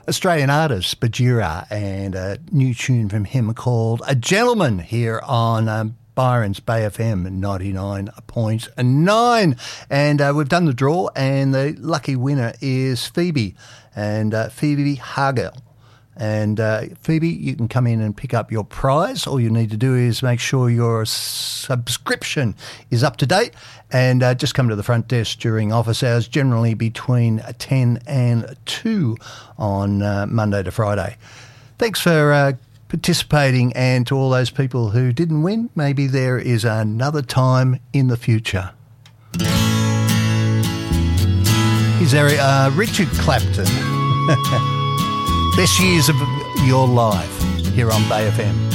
Australian artist Bajira, and a new tune from him called A Gentleman here on Byron's Bay FM 99.9. And we've done the draw, and the lucky winner is Phoebe, and Phoebe Hagel. And Phoebe, you can come in and pick up your prize. All you need to do is make sure your subscription is up to date, and just come to the front desk during office hours, generally between 10 and 2 on Monday to Friday. Thanks for participating, and to all those people who didn't win, maybe there is another time in the future. Here's Richard Clapton. Best years of your life here on Bay FM.